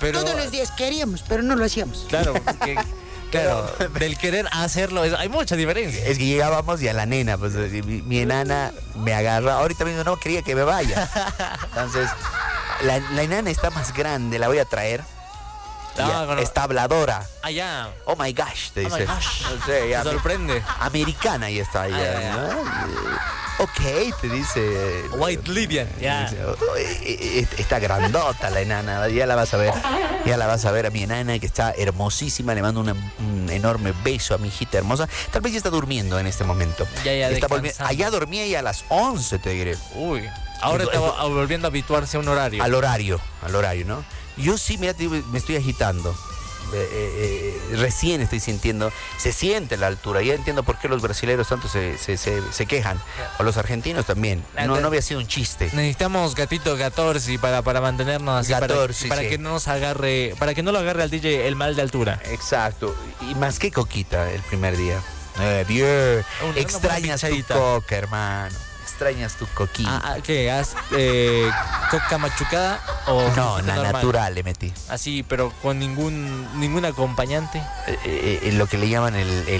pero... Todos los días queríamos, pero no lo hacíamos. Claro, porque... Claro, del querer hacerlo, hay mucha diferencia. Es que llegábamos y a la nena, pues mi enana me agarra. Ahorita mismo no quería que me vaya. Entonces, la enana está más grande, la voy a traer. Está habladora. Allá. Oh my gosh, te dice. Oh my gosh. No sé, Te sorprende. Americana y está allá. Ok, te dice. White Libyan. Ya. Está grandota la enana. Ya la vas a ver. Ya la vas a ver a mi enana que está hermosísima. Le mando un enorme beso a mi hijita hermosa. Tal vez ya está durmiendo en este momento. Ya está allá dormía ella a las 11, te diré. Uy. Ahora está volviendo a habituarse a un horario. Al horario, ¿no? Yo sí, mira, me estoy agitando. Recién estoy sintiendo, se siente la altura. Ya entiendo por qué los brasileños tanto se quejan. O los argentinos también. No había sido un chiste. Necesitamos gatito Gatorzi para mantenernos así, para que no nos agarre, para que no lo agarre al DJ el mal de altura. Exacto. Y más que coquita el primer día. Bien. Extrañas tu coca, hermano. Extrañas tu coquita. ¿Qué? ¿Has coca machucada o no, la natural le metí? Así, pero con ningún acompañante. Lo que le llaman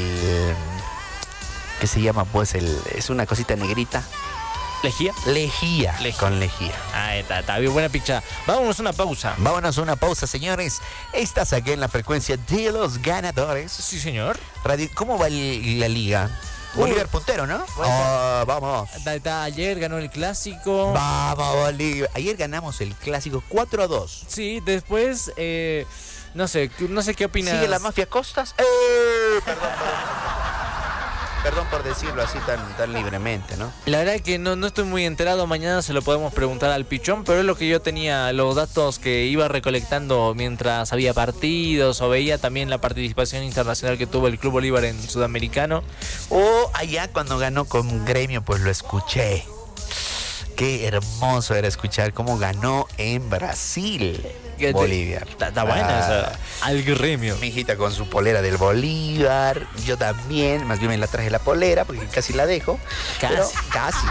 ¿qué se llama? Pues es una cosita negrita. ¿Lejía? Lejía. Con lejía. Está bien, buena picha. Vámonos a una pausa. Vámonos a una pausa, señores. Estás aquí en la frecuencia de los ganadores. Sí, señor. ¿Cómo va la liga? Bolívar puntero, ¿no? Vamos. Ayer ganó el clásico. Vamos, Bolívar. Ayer ganamos el clásico 4-2. Sí, después, no sé qué opinas. ¿Sigue la mafia Costas? Perdón por decirlo así tan libremente, ¿no? La verdad es que no estoy muy enterado. Mañana se lo podemos preguntar al Pichón, pero es lo que yo tenía, los datos que iba recolectando mientras había partidos o veía también la participación internacional que tuvo el Club Bolívar en Sudamericano. Allá cuando ganó con Gremio, pues lo escuché. Qué hermoso era escuchar cómo ganó en Brasil Bolívar. Está buena esa. Al Gremio. Mi hijita con su polera del Bolívar. Yo también. Más bien me la traje la polera porque casi la dejo. Casi.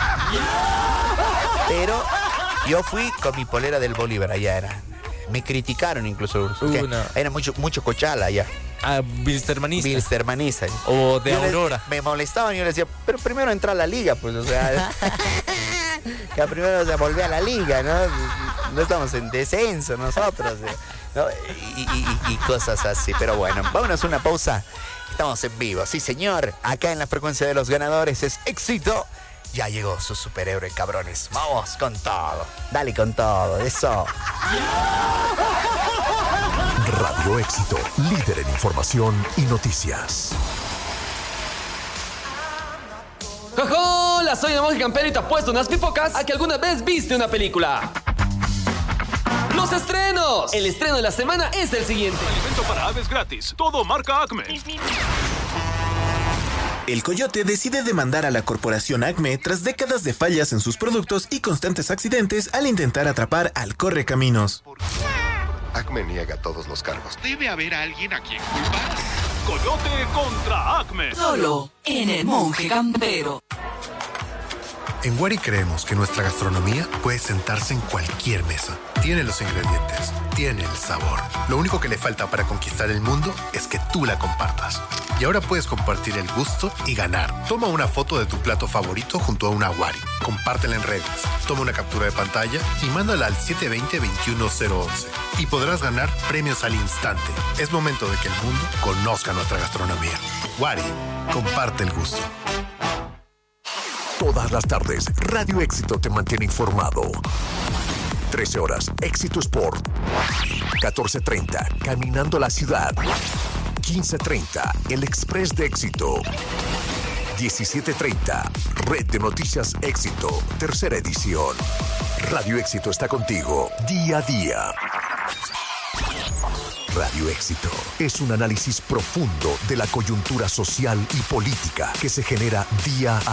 Pero yo fui con mi polera del Bolívar. Allá era. Me criticaron incluso. Era mucho cochala allá. Bilstermanista. O de Aurora. Me molestaban y yo les decía, pero primero entra a la liga, pues, o sea. Que primero se volvió a la liga, ¿no? No estamos en descenso nosotros, ¿no? Y cosas así. Pero bueno, vámonos a una pausa. Estamos en vivo, sí señor. Acá en la frecuencia de los ganadores es éxito. Ya llegó su superhéroe, cabrones. Vamos con todo. Dale con todo, eso. Radio Éxito, líder en información y noticias. Hola, soy el Monje Campero y te apuesto unas pipocas a que alguna vez viste una película. ¡Los estrenos! El estreno de la semana es el siguiente. Alimento para aves gratis. Todo marca Acme. El Coyote decide demandar a la corporación Acme tras décadas de fallas en sus productos y constantes accidentes al intentar atrapar al Correcaminos. Acme niega todos los cargos. Debe haber alguien a quien culpar. Coyote contra Acme. Solo en el Monje Campero. En Wari creemos que nuestra gastronomía puede sentarse en cualquier mesa. Tiene los ingredientes, tiene el sabor. Lo único que le falta para conquistar el mundo es que tú la compartas. Y ahora puedes compartir el gusto y ganar. Toma una foto de tu plato favorito junto a una Wari. Compártela en redes. Toma una captura de pantalla y mándala al 720-21011. Y podrás ganar premios al instante. Es momento de que el mundo conozca nuestra gastronomía. Wari, comparte el gusto. Todas las tardes, Radio Éxito te mantiene informado. 13 horas, Éxito Sport. 14:30, Caminando la Ciudad. 15:30, El Express de Éxito. 17:30, Red de Noticias Éxito, tercera edición. Radio Éxito está contigo, día a día. Radio Éxito es un análisis profundo de la coyuntura social y política que se genera día a